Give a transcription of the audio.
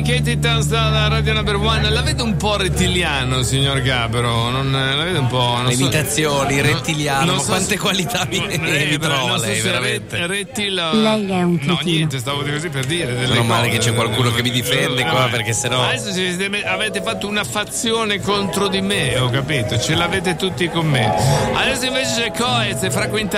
Katie Towns dalla Radio Number One. La vedo un po' rettiliano, signor Gabro. Non la vedo un po'. Le imitazioni, rettiliano, ma so quante qualità mi trova lei, veramente. Lei è un cretino. No, niente, stavo così per dire. Meno male che c'è qualcuno che mi difende qua, perché sennò. Adesso avete fatto una fazione contro di me, ho capito. Ce l'avete tutti con me. Adesso invece c'è Coez e Fraquintale.